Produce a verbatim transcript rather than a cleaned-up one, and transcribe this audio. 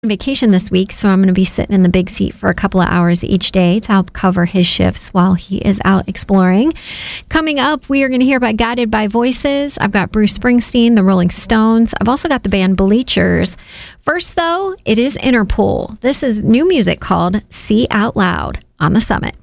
Vacation this week, so I'm going to be sitting in the big seat for a couple of hours each day to help cover his shifts while he is out exploring. Coming up, we are going to hear about Guided by Voices. I've got Bruce Springsteen, the Rolling Stones. I've also got the band Bleachers. First, though, it is Interpol. This is new music called See Out Loud on the Summit.